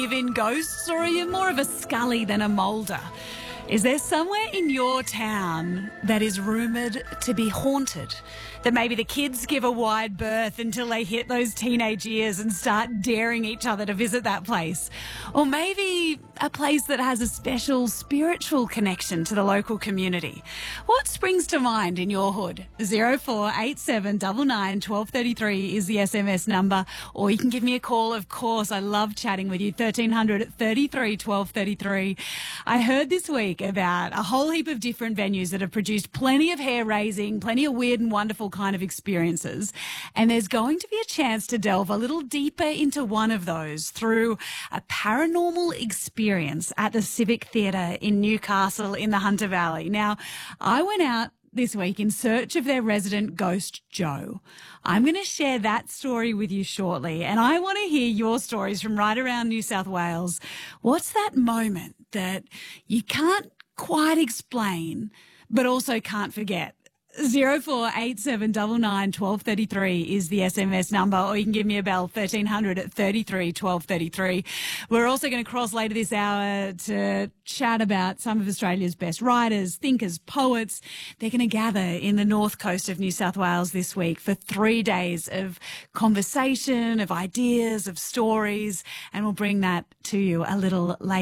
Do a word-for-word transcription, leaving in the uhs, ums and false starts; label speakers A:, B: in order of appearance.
A: believe in ghosts, or are you more of a Scully than a Mulder? Is there somewhere in your town that is rumoured to be haunted? That maybe the kids give a wide berth until they hit those teenage years and start daring each other to visit that place? Or maybe a place that has a special spiritual connection to the local community? What springs to mind in your hood? zero four eight seven nine nine one two three three is the S M S number, or you can give me a call, of course. I love chatting with you, thirteen hundred thirty-three twelve thirty-three. I heard this week about a whole heap of different venues that have produced plenty of hair-raising, plenty of weird and wonderful kind of experiences, and there's going to be a chance to delve a little deeper into one of those through a paranormal experience at the Civic Theatre in Newcastle in the Hunter Valley. Now, I went out this week in search of their resident ghost, Joe. I'm going to share that story with you shortly, and I want to hear your stories from right around New South Wales. What's that moment that you can't quite explain, but also can't forget? zero four eight seven nine nine one two three three is the S M S number, or you can give me a bell, thirteen hundred thirty-three twelve thirty-three. We're also going to cross later this hour to chat about some of Australia's best writers, thinkers, poets. They're going to gather in the north coast of New South Wales this week for three days of conversation, of ideas, of stories, and we'll bring that to you a little later.